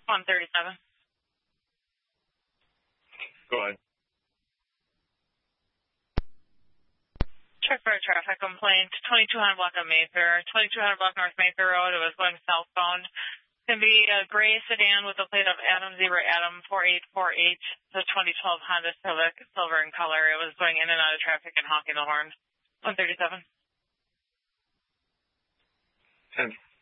137. Go ahead. Check for a traffic complaint. 2200 block of Mayfair. 2200 block North Mayfair Road. It was going southbound. It's going to be a gray sedan with a plate of Adam Zebra Adam 4848. The 2012 Honda Civic, silver in color. It was going in and out of traffic and honking the horn. 137. 10.